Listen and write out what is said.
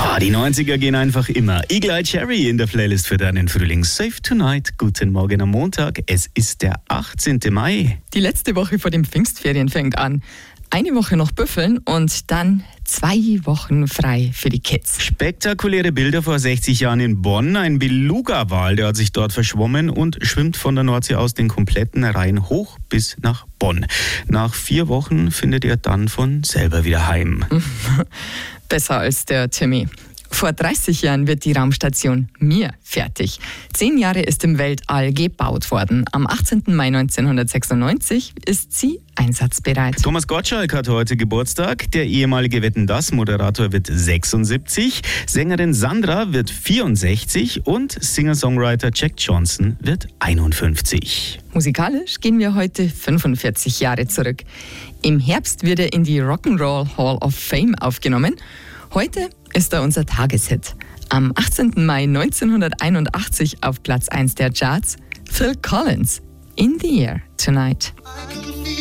Die 90er gehen einfach immer. Eagle Eye Cherry in der Playlist für deinen Frühling. Safe Tonight. Guten Morgen am Montag. Es ist der 18. Mai. Die letzte Woche vor den Pfingstferien fängt an. Eine Woche noch büffeln und dann 2 Wochen frei für die Kids. Spektakuläre Bilder vor 60 Jahren in Bonn. Ein Beluga-Wal, der hat sich dort verschwommen und schwimmt von der Nordsee aus den kompletten Rhein hoch bis nach Bonn. Nach 4 Wochen findet er dann von selber wieder heim. Besser als der Timmy. Vor 30 Jahren wird die Raumstation Mir fertig. 10 Jahre ist im Weltall gebaut worden. Am 18. Mai 1996 ist sie einsatzbereit. Thomas Gottschalk hat heute Geburtstag. Der ehemalige Wetten-dass-Moderator wird 76. Sängerin Sandra wird 64 und Singer-Songwriter Jack Johnson wird 51. Musikalisch gehen wir heute 45 Jahre zurück. Im Herbst wird er in die Rock'n'Roll Hall of Fame aufgenommen. Heute ist er unser Tageshit. Am 18. Mai 1981 auf Platz 1 der Charts Phil Collins, In the Air Tonight.